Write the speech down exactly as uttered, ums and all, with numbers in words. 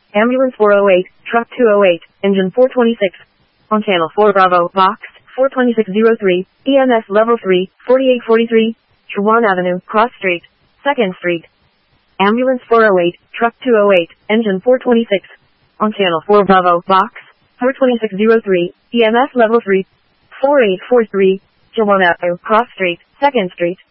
Ambulance four oh eight, Truck two oh eight, Engine four twenty-six. On Channel four Bravo, Box four twenty-six oh three, E M S Level three, forty-eight forty-three, Chuan Avenue, Cross Street, second Street. Ambulance four oh eight, Truck two oh eight, Engine four twenty-six. On Channel four Bravo, Box four twenty-six oh three, E M S Level three, forty-eight forty-three, Chuan Avenue, Cross Street, second Street.